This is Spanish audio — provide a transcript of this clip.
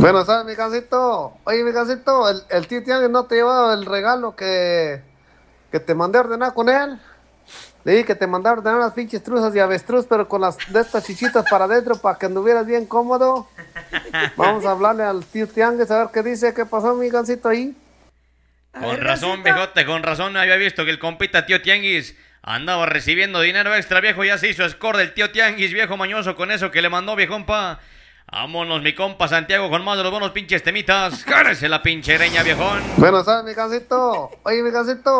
Bueno, ¿sabes, mi cancito? Oye, mi cancito, el tío Tianguis no te llevaba el regalo que te mandé a ordenar con él. Le dije que te mandé a ordenar las pinches truzas de avestruz, pero con las de estas chichitas para adentro para que anduvieras bien cómodo. Vamos a hablarle al tío Tianguis a ver qué dice, qué pasó, mi cancito ahí. A Con ver, razón, Gancito. viejote, con razón había visto que el compita tío Tianguis andaba recibiendo dinero extra, viejo. Ya se hizo score del tío Tianguis, viejo mañoso, con eso que le mandó, viejompa. Vámonos, mi compa Santiago, con más de los buenos pinches temitas. Jálese la pinche greña, viejón. Bueno, ¿sabes, mi cancito? Oye, mi cancito.